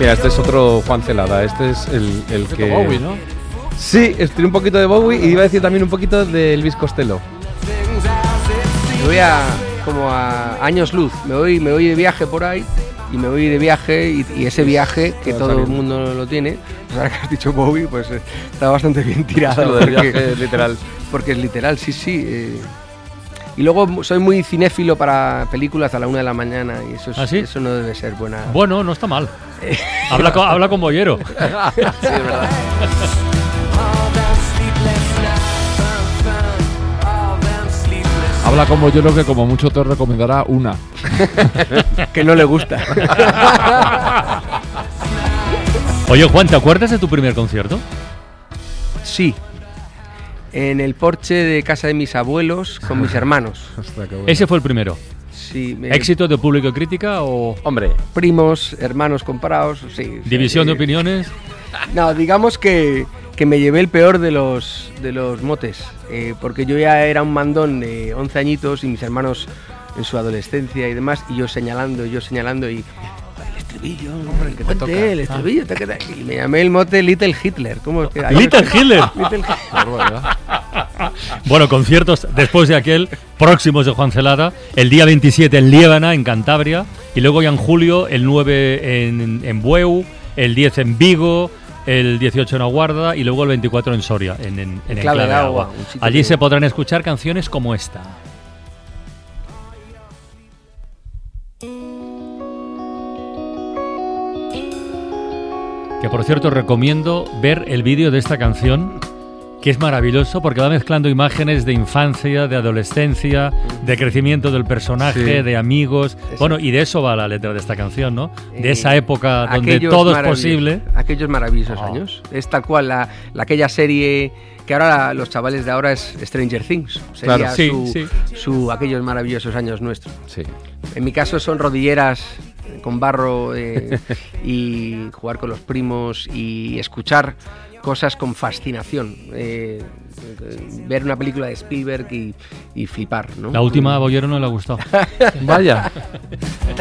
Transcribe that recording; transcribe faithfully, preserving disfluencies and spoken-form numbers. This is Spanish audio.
Mira, este es otro Juan Celada. Este es el, el que... Bowie, ¿no? Sí, estoy un poquito de Bowie y iba a decir también un poquito de Elvis Costello. Me voy a como a años luz, me voy, me voy de viaje por ahí y me voy de viaje y, y ese viaje que todo el mundo lo tiene, pues ahora que has dicho Bowie, pues eh, está bastante bien tirado. Lo del viaje literal. Porque es literal, sí, sí. Eh, y luego soy muy cinéfilo para películas a la una de la mañana y eso, es, ¿Ah, sí? eso no debe ser buena. Bueno, no está mal. habla, con, habla con Bollero. Sí, es verdad. Habla como yo, lo que como mucho te recomendará una. Que no le gusta. Oye, Juan, ¿te acuerdas de tu primer concierto? Sí. En el porche de casa de mis abuelos con mis hermanos. Hostia, qué bueno. Ese fue el primero. Sí, me... ¿Éxito de público y crítica o Hombre, primos, hermanos comprados, sí. división sí. de opiniones? No, digamos que, que me llevé el peor de los, de los motes, eh, porque yo ya era un mandón de once añitos y mis hermanos en su adolescencia y demás, y yo señalando, yo señalando y... El estribillo, hombre, que te toca. El estribillo, te queda. Y me llamé el mote Little Hitler. ¿Cómo es que? ¡Little Hitler! Little Hitler. Bueno, conciertos después de aquel, próximos de Juan Celada, el día veintisiete en Liébana, en Cantabria, y luego ya en julio, el nueve en, en Bueu, el diez en Vigo, el dieciocho en Aguarda y luego el veinticuatro en Soria, en, en, en el Clave de Agua. Allí que... se podrán escuchar canciones como esta. Que por cierto recomiendo ver el vídeo de esta canción, que es maravilloso porque va mezclando imágenes de infancia, de adolescencia, de crecimiento del personaje, sí. de amigos. Eso. Bueno, y de eso va la letra de esta canción, ¿no? De eh, esa época donde todo es posible. Aquellos maravillosos oh. años. Es tal cual la, la, aquella serie que ahora la, los chavales de ahora es Stranger Things. Sería claro, sí, su, sí. su aquellos maravillosos años nuestros. Sí. En mi caso son rodilleras con barro eh, y jugar con los primos y escuchar cosas con fascinación, eh, ver una película de Spielberg y, y flipar, ¿no? La última a Bollero no le ha gustado. Vaya.